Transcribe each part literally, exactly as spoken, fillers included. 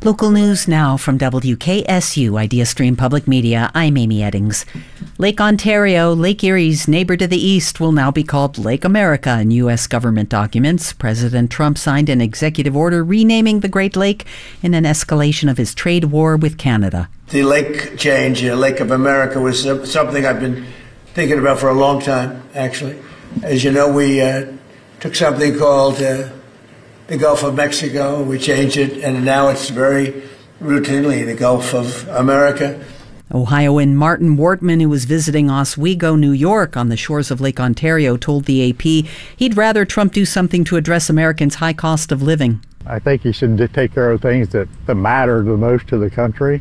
Local news now from W K S U IdeaStream Public Media. I'm Amy Eddings. Lake Ontario, Lake Erie's neighbor to the east, will now be called Lake America in U S government documents. President Trump signed an executive order renaming the Great Lake in an escalation of his trade war with Canada. The lake change, uh, Lake of America, was something I've been thinking about for a long time, actually. As you know, we uh, took something called uh, the Gulf of Mexico, we changed it, and now it's very routinely the Gulf of America. Ohioan Martin Wortman, who was visiting Oswego, New York, on the shores of Lake Ontario, told the A P he'd rather Trump do something to address Americans' high cost of living. I think he should take care of things that, that matter the most to the country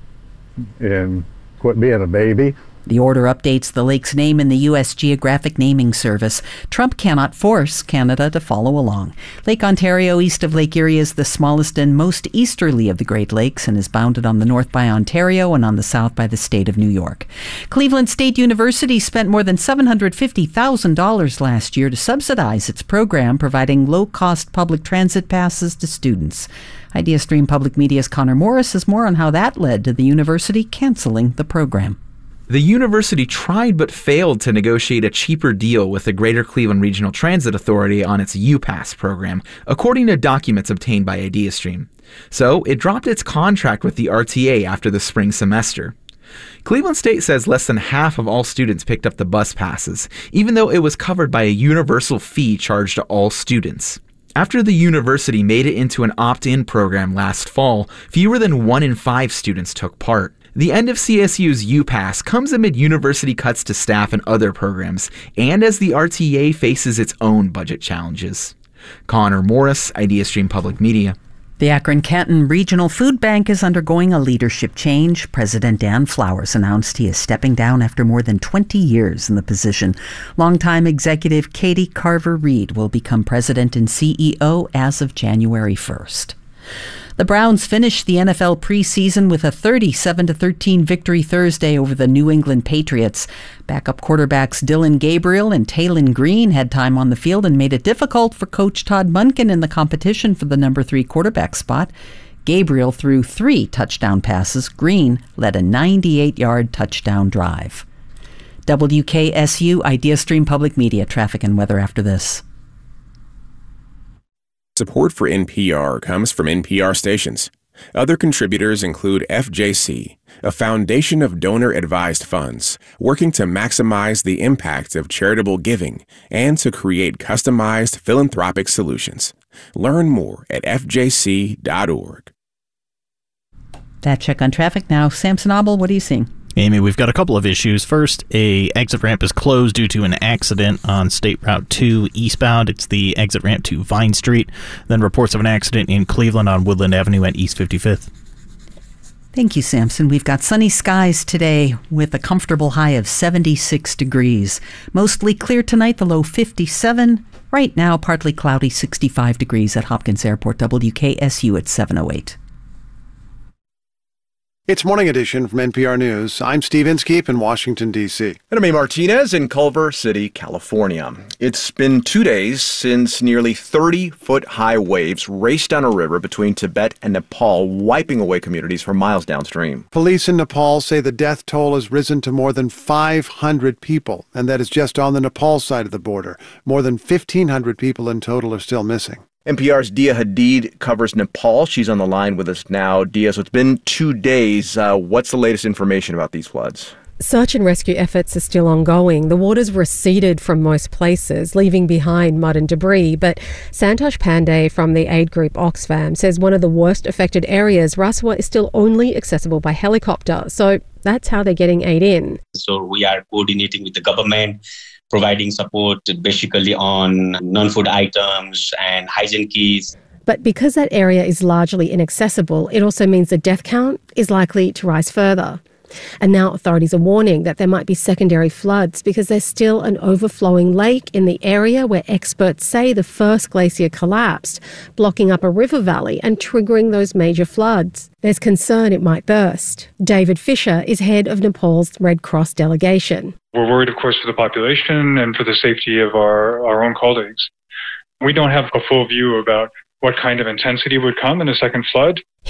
and quit being a baby. The order updates the lake's name in the U S Geographic Naming Service. Trump cannot force Canada to follow along. Lake Ontario, east of Lake Erie, is the smallest and most easterly of the Great Lakes and is bounded on the north by Ontario and on the south by the state of New York. Cleveland State University spent more than seven hundred fifty thousand dollars last year to subsidize its program, providing low-cost public transit passes to students. IdeaStream Public Media's Connor Morris has more on how that led to the university canceling the program. The university tried but failed to negotiate a cheaper deal with the Greater Cleveland Regional Transit Authority on its UPass program, according to documents obtained by IdeaStream. So it dropped its contract with the R T A after the spring semester. Cleveland State says less than half of all students picked up the bus passes, even though it was covered by a universal fee charged to all students. After the university made it into an opt-in program last fall, fewer than one in five students took part. The end of C S U's UPass comes amid university cuts to staff and other programs, and as the R T A faces its own budget challenges. Connor Morris, IdeaStream Public Media. The Akron-Canton Regional Food Bank is undergoing a leadership change. President Dan Flowers announced he is stepping down after more than twenty years in the position. Longtime executive Katie Carver-Reed will become president and C E O as of January first. The Browns finished the N F L preseason with a thirty-seven to thirteen victory Thursday over the New England Patriots. Backup quarterbacks Dylan Gabriel and Taylon Green had time on the field and made it difficult for coach Todd Monken in the competition for the number three quarterback spot. Gabriel threw three touchdown passes. Green led a ninety-eight-yard touchdown drive. W K S U IdeaStream Public Media, traffic and weather after this. Support for N P R comes from N P R stations. Other contributors include F J C, a foundation of donor-advised funds working to maximize the impact of charitable giving and to create customized philanthropic solutions. Learn more at f j c dot org. That check on traffic now. Samson Abel, what are you seeing? Amy, we've got a couple of issues. First, a exit ramp is closed due to an accident on State Route two eastbound. It's the exit ramp to Vine Street. Then reports of an accident in Cleveland on Woodland Avenue at East fifty-fifth. Thank you, Samson. We've got sunny skies today with a comfortable high of seventy-six degrees. Mostly clear tonight, the low fifty-seven. Right now, partly cloudy, sixty-five degrees at Hopkins Airport. W K S U at seven oh eight. It's Morning Edition from N P R News. I'm Steve Inskeep in Washington, D C. And I'm A. Martinez in Culver City, California. It's been two days since nearly thirty-foot-high waves raced down a river between Tibet and Nepal, wiping away communities for miles downstream. Police in Nepal say the death toll has risen to more than five hundred people, and that is just on the Nepal side of the border. More than fifteen hundred people in total are still missing. N P R's Dia Hadid covers Nepal. She's on the line with us now. Dia, so it's been two days. Uh, what's the latest information about these floods? Search and rescue efforts are still ongoing. The waters receded from most places, leaving behind mud and debris. But Santosh Pandey from the aid group Oxfam says one of the worst affected areas, Raswa, is still only accessible by helicopter. So that's how they're getting aid in. So we are coordinating with the government, providing support basically on non-food items and hygiene kits. But because that area is largely inaccessible, it also means the death count is likely to rise further. And now authorities are warning that there might be secondary floods because there's still an overflowing lake in the area where experts say the first glacier collapsed, blocking up a river valley and triggering those major floods. There's concern it might burst. David Fisher is head of Nepal's Red Cross delegation. We're worried, of course, for the population and for the safety of our, our own colleagues. We don't have a full view about what kind of intensity would come in a second flood.